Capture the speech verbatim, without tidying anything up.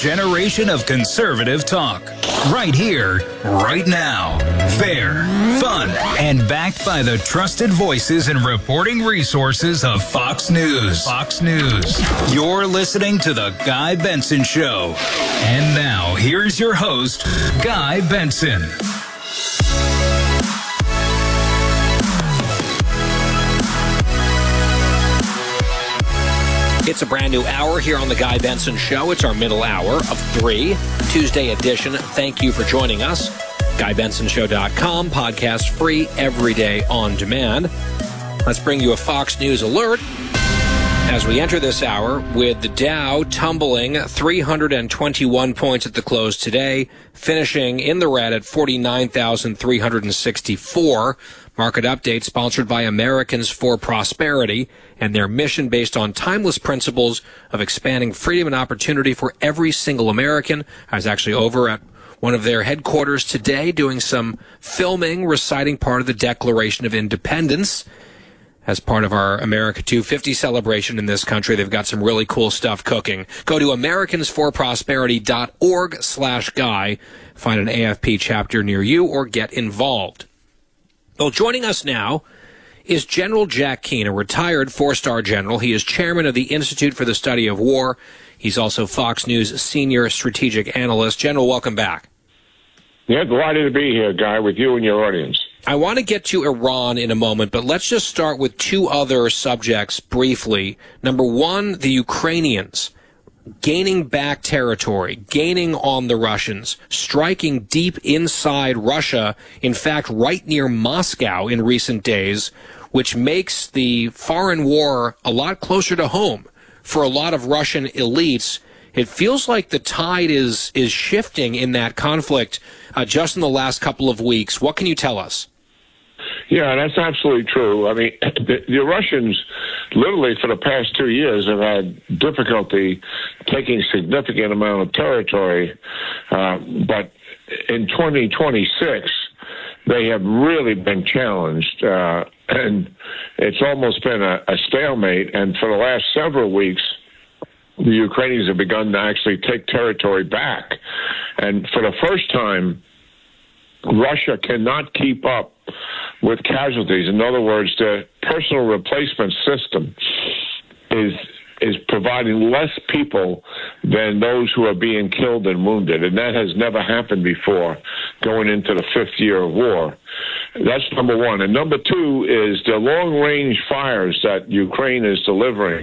generation of conservative talk. Right here, right now. Fair, fun, and backed by the trusted voices and reporting resources of Fox News. Fox News. You're listening to The Guy Benson Show. And now, here's your host, Guy Benson. It's a brand new hour here on The Guy Benson Show. It's our middle hour of three, Tuesday edition. Thank you for joining us. Guy Benson Show dot com, podcast free every day on demand. Let's bring you a Fox News alert as we enter this hour with the Dow tumbling three hundred twenty-one points at the close today, finishing in the red at forty-nine thousand three hundred sixty-four. Market update sponsored by Americans for Prosperity and their mission based on timeless principles of expanding freedom and opportunity for every single American. I was actually over at one of their headquarters today doing some filming, reciting part of the Declaration of Independence as part of our America two fifty celebration in this country. They've got some really cool stuff cooking. Go to Americans for Prosperity dot org slash guy, find an A F P chapter near you, or get involved. Well, joining us now is General Jack Keane, a retired four-star general. He is chairman of the Institute for the Study of War. He's also Fox News senior strategic analyst. General, welcome back. Yeah, delighted to be here, Guy, with you and your audience. I want to get to Iran in a moment, but let's just start with two other subjects briefly. Number one, the Ukrainians gaining back territory, gaining on the Russians, striking deep inside Russia, in fact, right near Moscow in recent days, which makes the foreign war a lot closer to home for a lot of Russian elites. It feels like the tide is is shifting in that conflict uh, just in the last couple of weeks. What can you tell us? Yeah, that's absolutely true. I mean, the, the Russians, literally for the past two years, have had difficulty taking significant amount of territory. Uh, but in twenty twenty-six, they have really been challenged, uh, and it's almost been a, a stalemate. And for the last several weeks, the Ukrainians have begun to actually take territory back. And for the first time, Russia cannot keep up with casualties. In other words, the personal replacement system is is providing less people than those who are being killed and wounded, and that has never happened before going into the fifth year of war. That's number one. And number two is the long-range fires that Ukraine is delivering